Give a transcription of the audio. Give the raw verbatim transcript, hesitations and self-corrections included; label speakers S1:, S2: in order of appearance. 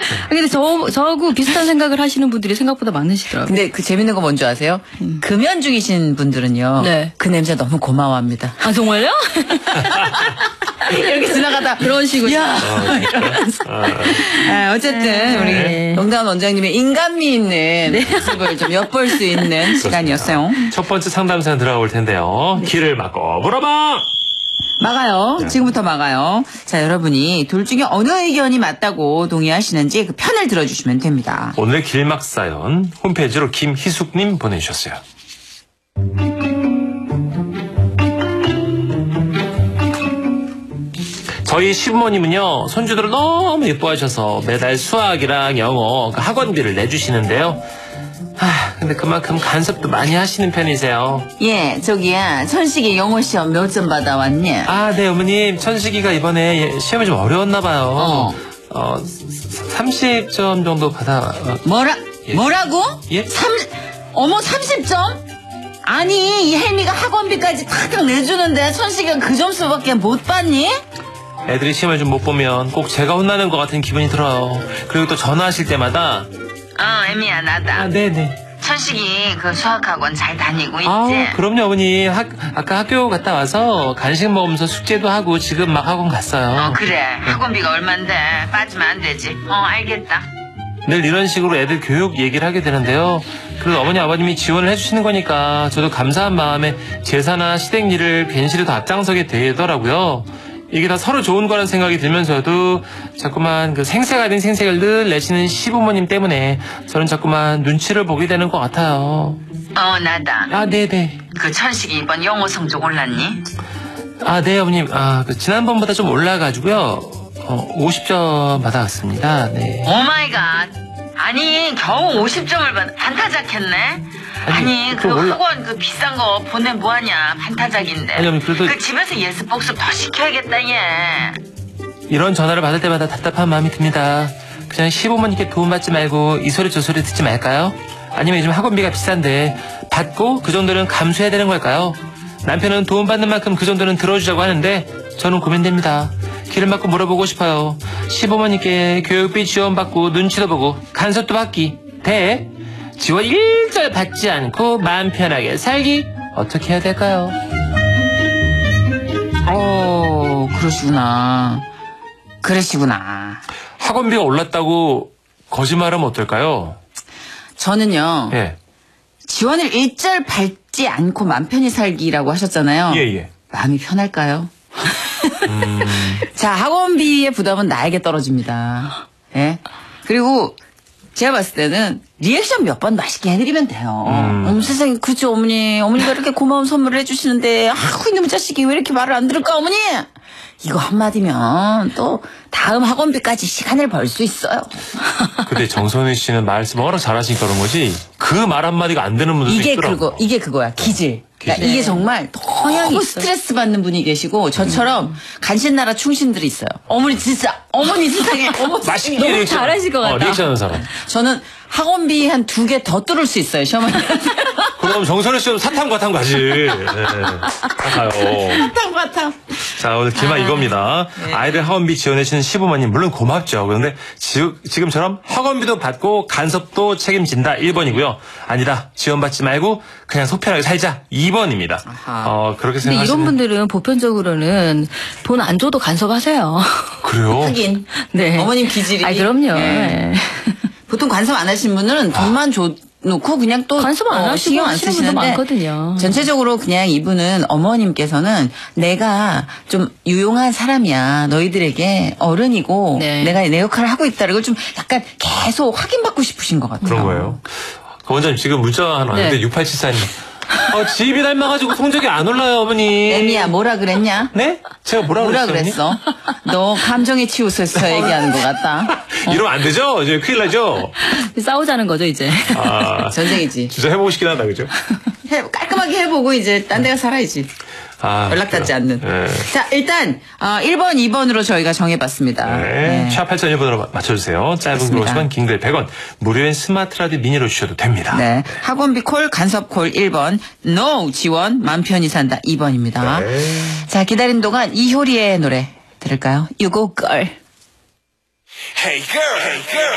S1: 근데 저, 저하고 비슷한 생각을 하시는 분들이 생각보다 많으시더라고요.
S2: 근데 그 재밌는 거 뭔지 아세요? 음. 금연 중이신 분들은요. 네. 그 냄새 너무 고마워합니다.
S1: 아, 정말요?
S2: 이렇게 지나가다
S1: 그런 식으로.
S2: 야 이러면서. 아, 어쨌든 네. 우리 정다운 원장님의 인간미 있는 네. 모습을 좀 엿볼 수 있는 그렇습니다. 시간이었어요.
S3: 첫 번째 상담사는 들어가 볼 텐데요. 네. 귀를 막고 물어봐.
S2: 막아요. 네. 지금부터 막아요. 자, 여러분이 둘 중에 어느 의견이 맞다고 동의하시는지 그 편을 들어주시면 됩니다.
S3: 오늘의 길막 사연 홈페이지로 김희숙님 보내주셨어요. 저희 시부모님은요, 손주들을 너무 예뻐하셔서 매달 수학이랑 영어 학원비를 내주시는데요. 아, 근데 그만큼 간섭도 많이 하시는 편이세요.
S2: 예, 저기야, 천식이 영어 시험 몇 점 받아왔니?
S3: 아, 네, 어머님. 천식이가 이번에 시험이 좀 어려웠나 봐요. 어, 어 삼십 점 정도 받아. 어.
S2: 뭐라,
S3: 예.
S2: 뭐라고?
S3: 예?
S2: 삼, 어머, 삼십 점? 아니, 이 혜미가 학원비까지 탁탁 내주는데 천식이가 그 점수밖에 못 받니?
S3: 애들이 시험을 좀 못 보면 꼭 제가 혼나는 것 같은 기분이 들어요. 그리고 또 전화하실 때마다
S2: 어, 애미야, 나다.
S3: 아, 네네.
S2: 천식이 그 수학학원 잘 다니고 있지?
S3: 아, 그럼요, 어머니. 학, 아까 학교 갔다 와서 간식 먹으면서 숙제도 하고 지금 막 학원 갔어요.
S2: 어, 그래. 학원비가 얼만데 빠지면 안 되지. 어, 알겠다.
S3: 늘 이런 식으로 애들 교육 얘기를 하게 되는데요. 그래도 어머니 아버님이 지원을 해주시는 거니까 저도 감사한 마음에 제사나 시댁 일을 괜시리도 앞장서게 되더라고요. 이게 다 서로 좋은 거라는 생각이 들면서도 자꾸만 그 생색 아닌 생색을 늘 내시는 시부모님 때문에 저는 자꾸만 눈치를 보게 되는 것 같아요.
S2: 어, 나다.
S3: 아, 네네.
S2: 그 천식이 이번 영어 성적 올랐니?
S3: 아, 네, 어머님. 아, 그 지난번보다 좀 올라가지고요. 어, 오십 점 받아왔습니다. 네.
S2: 오 마이 갓. 아니, 겨우 오십 점을 받, 반타작했네? 아니, 아니 그 올라... 학원 그 비싼 거 보내 뭐하냐, 반타작인데.
S3: 아니, 어머니, 그래도.
S2: 그 집에서 예습 복습 더 시켜야겠다, 얘.
S3: 이런 전화를 받을 때마다 답답한 마음이 듭니다. 그냥 시부모님께 도움받지 말고 이 소리 저 소리 듣지 말까요? 아니면 요즘 학원비가 비싼데 받고 그 정도는 감수해야 되는 걸까요? 남편은 도움받는 만큼 그 정도는 들어주자고 하는데 저는 고민됩니다. 귀를 막고 물어보고 싶어요. 시부모님께 교육비 지원받고 눈치도 보고 간섭도 받기 대 지원 일절 받지 않고 마음 편하게 살기 어떻게 해야 될까요?
S2: 어, 그러시구나. 그러시구나.
S3: 학원비가 올랐다고 거짓말하면 어떨까요?
S2: 저는요.
S3: 예.
S2: 지원을 일절 받지 않고 마음 편히 살기라고 하셨잖아요.
S3: 예, 예.
S2: 마음이 편할까요?
S3: 음...
S2: 자, 학원비의 부담은 나에게 떨어집니다. 예. 그리고 제가 봤을 때는 리액션 몇 번 맛있게 해드리면 돼요.
S3: 음.
S2: 어머 세상에, 그죠, 어머니. 어머니가 이렇게 고마운 선물을 해주시는데, 아우, 이놈의 자식이 왜 이렇게 말을 안 들을까, 어머니? 이거 한마디면 또 다음 학원비까지 시간을 벌 수 있어요.
S3: 근데 정선희 씨는 말씀 워낙 잘하시니까 그런 거지, 그 말 한마디가 안 되는 분들도
S2: 이게
S3: 있더라고.
S2: 그거, 이게 그거야. 기질. 그러니까
S1: 네.
S2: 이게 정말 너무 스트레스 받는 분이 계시고, 저처럼 음. 간신나라 충신들이 있어요. 어머니 진짜, 어머니 세상에, 어머니
S3: 맛있게
S1: 너무
S3: 리액션.
S1: 잘하실 것 같다.
S3: 어, 리액션 하는 사람.
S2: 저는 학원비 한 두 개 더 뚫을 수 있어요, 시어머니한테.
S3: 그럼 정선희 씨는 사탕과탕 가지. 네. 가요.
S2: 사탕과탕.
S3: 자, 오늘 기마 아, 이겁니다. 네. 아이들 학원비 지원해주시는 시부모님 물론 고맙죠. 그런데 지, 지금처럼 학원비도 받고 간섭도 책임진다 일 번이고요. 아니다, 지원받지 말고 그냥 속편하게 살자 이 번입니다. 어, 그렇게 생각하시면.
S1: 근데 이런 분들은 보편적으로는 돈 안 줘도 간섭하세요.
S3: 그래요?
S2: 하긴.
S1: 네.
S2: 어머님 기질이.
S1: 아, 그럼요.
S2: 네.
S1: 네.
S2: 보통 간섭 안 하신 분은 돈만 줘 놓고 그냥 또
S1: 간섭 안
S2: 어,
S1: 하시고
S2: 신경 안
S1: 하시는 분도
S2: 쓰시는데
S1: 많거든요.
S2: 전체적으로 그냥 이분은, 어머님께서는 내가 좀 유용한 사람이야, 너희들에게 어른이고
S1: 네.
S2: 내가 내 역할을 하고 있다는 걸 좀 약간 계속 확인받고 싶으신 것 같아요.
S3: 그런 거예요. 원장님 지금 문자 하나 왔는데
S1: 네.
S3: 육팔칠사님. 어, 집이 닮아가지고 성적이 안 올라요, 어머니.
S2: 애미야, 뭐라 그랬냐?
S3: 네? 제가 뭐라,
S2: 뭐라
S3: 그랬어요?
S2: 그랬어? 너 감정에 치우쳐서 얘기하는 것 같다.
S3: 어. 이러면 안 되죠? 이제 큰일 나죠?
S1: 싸우자는 거죠, 이제.
S3: 아,
S2: 전쟁이지.
S3: 진짜 해보고 싶긴 하다, 그죠?
S2: 해, 깔끔하게 해보고 이제 딴 데가 살아야지.
S3: 아,
S2: 연락 닿지 않는.
S3: 네.
S2: 자, 일단 어, 일 번, 이 번으로 저희가 정해봤습니다.
S3: 네.
S2: 네.
S3: 샵 팔천일 번으로 맞춰주세요. 짧은 글 오십 원, 긴 글 백 원. 무료인 스마트 라디오 미니로 주셔도 됩니다.
S2: 네. 학원비 콜, 간섭 콜 일 번, NO 지원, 맘 편히 산다 이 번입니다.
S3: 네.
S2: 자, 기다린 동안 이효리의 노래 들을까요? You go girl.
S4: Hey girl, hey girl.